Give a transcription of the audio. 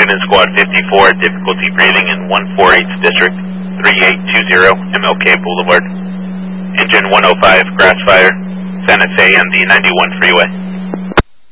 Engine in Squad 54, difficulty breathing in 148th District, 3820 MLK Boulevard. Engine 105, grass fire, Santa Fe on the 91 freeway.